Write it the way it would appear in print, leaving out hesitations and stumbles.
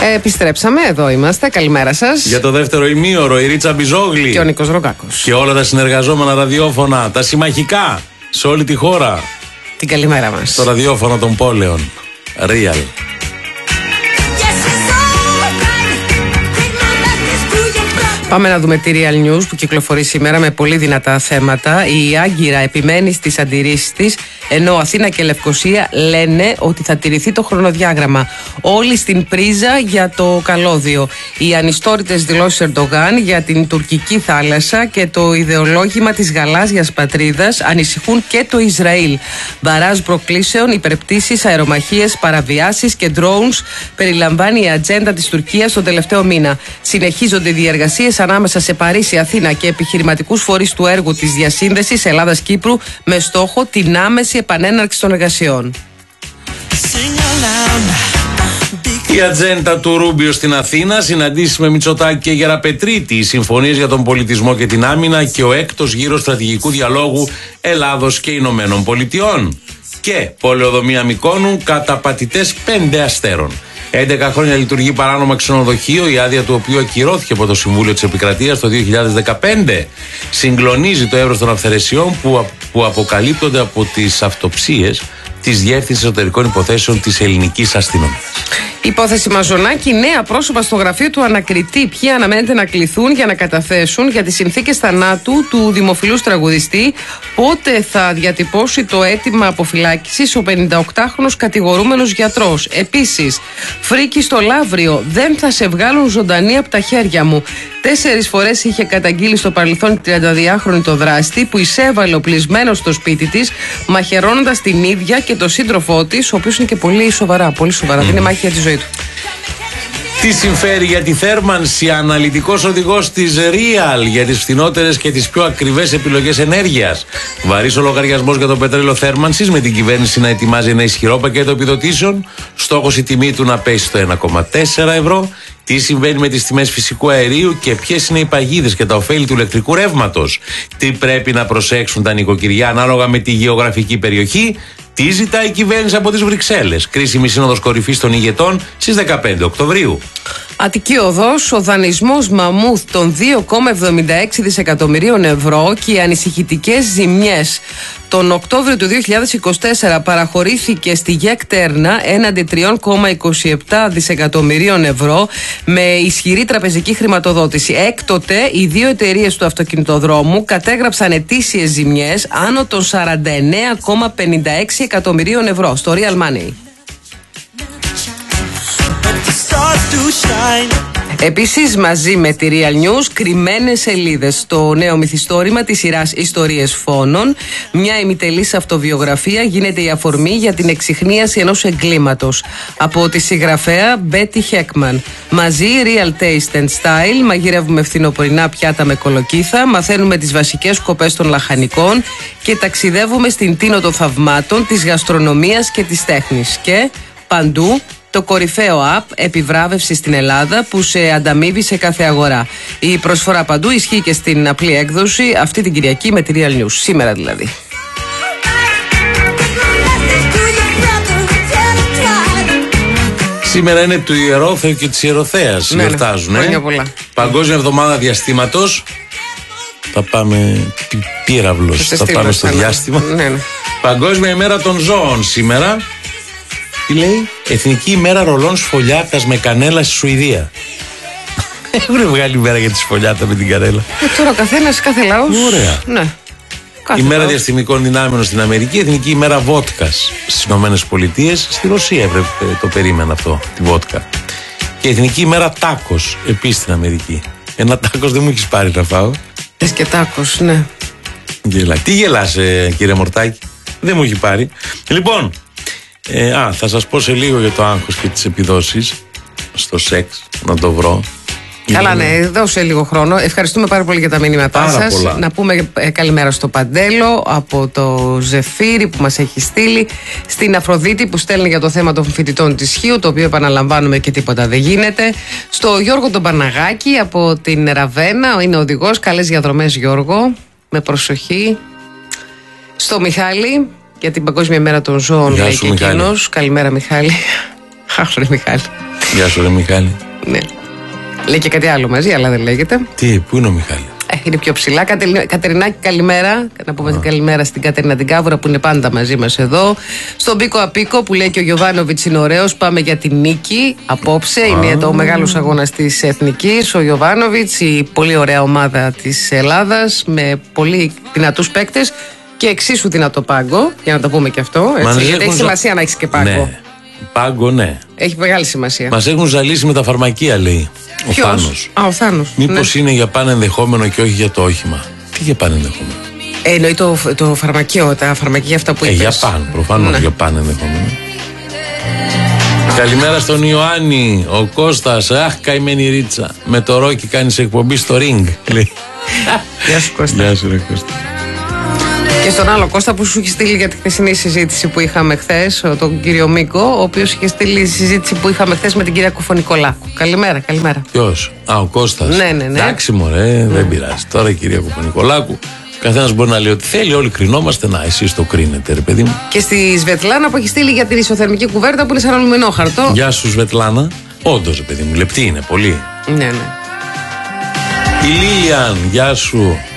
Επιστρέψαμε, εδώ είμαστε. Καλημέρα σας. Για το δεύτερο ημίωρο, η Ρίτσα Μπιζόγλη και ο Νίκος Ρογκάκος. Και όλα τα συνεργαζόμενα ραδιόφωνα, τα συμμαχικά σε όλη τη χώρα. Την καλημέρα μας. Στο ραδιόφωνο των πόλεων. Real. Πάμε να δούμε τη Real News που κυκλοφορεί σήμερα με πολύ δυνατά θέματα. Η Άγκυρα επιμένει στις αντιρρήσεις της, ενώ Αθήνα και Λευκοσία λένε ότι θα τηρηθεί το χρονοδιάγραμμα. Όλοι στην πρίζα για το καλώδιο. Οι ανιστόρητες δηλώσεις Ερντογάν για την τουρκική θάλασσα και το ιδεολόγημα της γαλάζιας πατρίδας ανησυχούν και το Ισραήλ. Μπαράζ προκλήσεων, υπερπτήσεις, αερομαχίες, παραβιάσεις και drones περιλαμβάνει η ατζέντα της Τουρκίας τον τελευταίο μήνα. Συνεχίζονται οι διεργασίες ανάμεσα σε Παρίσι, Αθήνα και επιχειρηματικούς φορείς του έργου της διασύνδεσης Ελλάδας-Κύπρου με στόχο την άμεση επανέναρξη των εργασιών. Η ατζέντα του Ρούμπιο στην Αθήνα, συναντήσεις με Μητσοτάκη και Γεραπετρίτη, οι συμφωνίες για τον πολιτισμό και την άμυνα και ο έκτος γύρος στρατηγικού διαλόγου Ελλάδος και Ηνωμένων Πολιτειών. Και πολεοδομία Μυκόνου, καταπατητές 5 αστέρων. 11 χρόνια λειτουργεί παράνομα ξενοδοχείο, η άδεια του οποίου ακυρώθηκε από το Συμβούλιο της Επικρατείας το 2015. Συγκλονίζει το εύρος των αυθαιρεσιών που αποκαλύπτονται από τις αυτοψίες της Διεύθυνσης Εσωτερικών Υποθέσεων της Ελληνικής Αστυνομίας. Υπόθεση Μαζονάκη, νέα πρόσωπα στο γραφείο του ανακριτή. Ποιοι αναμένεται να κληθούν για να καταθέσουν για τις συνθήκες θανάτου του δημοφιλούς τραγουδιστή, πότε θα διατυπώσει το αίτημα αποφυλάκησης ο 58χρονος κατηγορούμενος γιατρός. Επίσης, φρίκι στο Λαύριο, δεν θα σε βγάλουν ζωντανή από τα χέρια μου. 4 φορές είχε καταγγείλει στο παρελθόν 32χρονη το δράστη που εισέβαλε οπλισμένος στο σπίτι της, μαχαιρώνοντας την ίδια και τον σύντροφό της, ο οποίος είναι και πολύ σοβαρά. Δεν είναι μάχη για τη ζωή του. Τι συμφέρει για τη θέρμανση, αναλυτικός οδηγός της Real για τις φθηνότερες και τις πιο ακριβές επιλογές ενέργειας. Βαρύς ο λογαριασμός για το πετρέλαιο θέρμανσης, με την κυβέρνηση να ετοιμάζει ένα ισχυρό πακέτο επιδοτήσεων. Στόχος η τιμή του να πέσει στο 1,4 ευρώ. Τι συμβαίνει με τις τιμές φυσικού αερίου και ποιες είναι οι παγίδες και τα ωφέλη του ηλεκτρικού ρεύματος. Τι πρέπει να προσέξουν τα νοικοκυριά ανάλογα με τη γεωγραφική περιοχή. Τι ζητάει η κυβέρνηση από τις Βρυξέλλες. Κρίσιμη σύνοδος κορυφής των ηγετών στις 15 Οκτωβρίου. Αττική Οδός, ο δανεισμός μαμούθ των 2,76 δισεκατομμυρίων ευρώ και οι ανησυχητικές ζημιές. Τον Οκτώβριο του 2024 παραχωρήθηκε στη ΓΕΚ Τέρνα έναντι 3,27 δισεκατομμυρίων ευρώ με ισχυρή τραπεζική χρηματοδότηση. Έκτοτε, οι δύο εταιρείες του αυτοκινητοδρόμου κατέγραψαν ετήσιες ζημιές άνω των 49,56 εκατομμυρίων ευρώ στο Real Money. Επίσης, μαζί με τη Real News, κρυμμένες σελίδες στο νέο μυθιστόρημα της σειράς Ιστορίες Φόνων. Μια ημιτελής αυτοβιογραφία γίνεται η αφορμή για την εξιχνίαση ενός εγκλήματος. Από τη συγγραφέα Μπέτι Χέκμαν. Μαζί, Real Taste and Style, μαγειρεύουμε φθινοπορεινά πιάτα με κολοκύθα, μαθαίνουμε τις βασικές σκοπές των λαχανικών και ταξιδεύουμε στην τίνο των θαυμάτων, της γαστρονομίας και της τέχνης. Και παντού, το κορυφαίο app επιβράβευση στην Ελλάδα που σε ανταμείβει σε κάθε αγορά. Η προσφορά παντού ισχύει και στην απλή έκδοση αυτή την Κυριακή με τη Real News. Σήμερα δηλαδή. Σήμερα είναι του Ιερόθεου και της Ιεροθέας. Γιορτάζουν. Παγκόσμια Εβδομάδα Διαστήματος. Θα πάμε πύραυλος. Θα πάμε στο διάστημα. Παγκόσμια ημέρα των ζώων σήμερα. Τι λέει? Εθνική ημέρα ρολών σφολιάτας με κανέλα στη Σουηδία. Έχουν βγάλει ημέρα για τη σφολιάτα με την κανέλα. Τώρα ο καθένας, κάθε λαός. Ωραία. Ναι. Ημέρα διαστημικών δυνάμεων στην Αμερική. Εθνική ημέρα βότκας στις Ηνωμένες Πολιτείες. Στη Ρωσία το περίμενα αυτό, τη βότκα. Και εθνική ημέρα τάκος επίσης στην Αμερική. Ένα τάκος δεν μου έχεις πάρει να φάω. Και τάκος, ναι. Τι γελάς, κύριε Μορτάκη? Δεν μου έχει πάρει. Λοιπόν. Θα σας πω σε λίγο για το άγχος και τις επιδόσεις στο σεξ, να το βρω. Καλά, ναι, δώσε λίγο χρόνο. Ευχαριστούμε πάρα πολύ για τα μηνύματά σας. Να πούμε καλημέρα στο Παντέλο, από το Ζεφύρι που μας έχει στείλει, στην Αφροδίτη που στέλνει για το θέμα των φοιτητών της Χίου, το οποίο επαναλαμβάνουμε και τίποτα δεν γίνεται. Στο Γιώργο τον Παναγάκη από την Ραβένα, είναι οδηγός. Καλές διαδρομές, Γιώργο. Με προσοχή. Στο Μιχάλη, για την Παγκόσμια Μέρα των Ζώων, λέει και εκείνος. Καλημέρα, Μιχάλη. Αχ, Μιχάλη. Γεια σου, ρε Μιχάλη. Ναι. Λέει και κάτι άλλο μαζί, αλλά δεν λέγεται. Τι, πού είναι ο Μιχάλη? Είναι πιο ψηλά. Κατερινάκη, καλημέρα. Να πούμε καλημέρα στην Κατερίνα την Κάβουρα που είναι πάντα μαζί μας εδώ. Στον Πίκο Απίκο που λέει και ο Γιοβάνοβιτς είναι ωραίος. Πάμε για την νίκη απόψε. Είναι το μεγάλος αγώνας της Εθνικής. Ο Γιοβάνοβιτς, η πολύ ωραία ομάδα της Ελλάδας με πολύ δυνατούς παίκτες και εξίσου δυνατό πάγκο. Για να το πούμε και αυτό. Έτσι, γιατί έχει σημασία να έχει και πάγκο. Ναι. Πάγκο, ναι. Έχει μεγάλη σημασία. Μας έχουν ζαλίσει με τα φαρμακεία, λέει. Ποιος? Ο Θάνος. Ο Θάνος. Μήπως είναι για πανενδεχόμενο και όχι για το όχημα? Τι για πανενδεχόμενο? Εννοεί το φαρμακείο, τα φαρμακεία αυτά που είπες. Για παν, προφανώς, ναι. Για πανενδεχόμενο. Καλημέρα στον Ιωάννη. Ο Κώστας. Αχ, καημένη ρίτσα. Με το Ρόκι κάνεις εκπομπή στο ring. Γεια σου, Κώστα. Γεια σου, ρε Κώστα. Και στον άλλο Κώστα που σου έχει στείλει για τη χθεσινή συζήτηση που είχαμε χθες, τον κύριο Μίκο, ο οποίος είχε στείλει τη συζήτηση που είχαμε χθες με την κυρία Κουφονικολάκου. Καλημέρα, καλημέρα. Ποιος? Ο Κώστας. Ναι. Εντάξει, μωρέ, δεν πειράζει. Τώρα η κυρία Κουφονικολάκου. Καθένας μπορεί να λέει ότι θέλει, όλοι κρινόμαστε. Να, εσείς το κρίνετε, ρε παιδί μου. Και στη Σβετλάνα που έχει στείλει για την ισοθερμική κουβέρτα που είναι σαν αλουμινόχαρτο. Γεια σου, Σβετλάνα. Όντως, ρε παιδί μου, λεπτή είναι πολύ. Ναι. Η Λίλιαν, γεια σου.